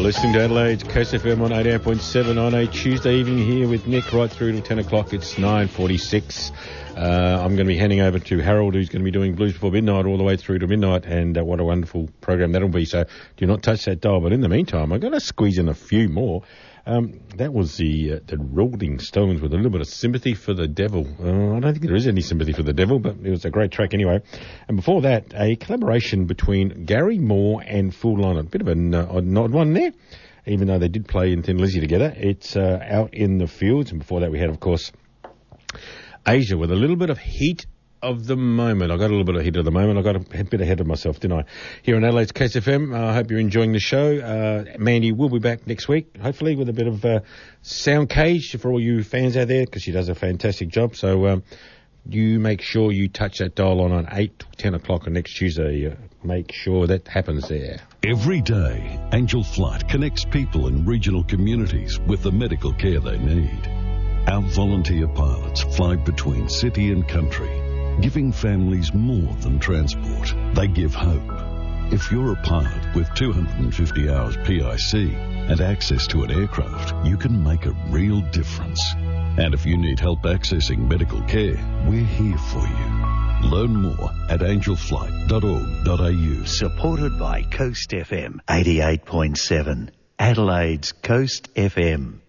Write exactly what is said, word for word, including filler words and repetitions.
listening to Adelaide's Coast F M on eighty-eight point seven on a Tuesday evening here with Nick right through till ten o'clock. It's nine forty-six. Uh, I'm going to be handing over to Harold, who's going to be doing Blues Before Midnight all the way through to midnight, and uh, what a wonderful program that'll be. So do not touch that dial. But in the meantime, I'm going to squeeze in a few more. Um, that was the uh, the Rolling Stones with a little bit of Sympathy for the Devil. Uh, I don't think there is any sympathy for the devil, but it was a great track anyway. And before that, a collaboration between Gary Moore and Phil Lynott. A bit of an uh, odd, odd one there, even though they did play in Thin Lizzy together. It's uh, Out in the Fields. And before that, we had, of course, Asia with a little bit of Heat of the Moment. I got a little bit of heat of the moment. I got a bit ahead of myself, didn't I? Here on Adelaide's Case F M. I uh, hope you're enjoying the show. Uh, Mandy will be back next week, hopefully, with a bit of uh, sound cage for all you fans out there, because she does a fantastic job. So um, you make sure you touch that dial on on eight to ten o'clock on next Tuesday. Uh, make sure that happens there. Every day, Angel Flight connects people in regional communities with the medical care they need. Our volunteer pilots fly between city and country, giving families more than transport. They give hope. If you're a pilot with two hundred fifty hours P I C and access to an aircraft, you can make a real difference. And if you need help accessing medical care, we're here for you. Learn more at angel flight dot org dot a u. Supported by Coast F M eighty-eight point seven, Adelaide's Coast F M.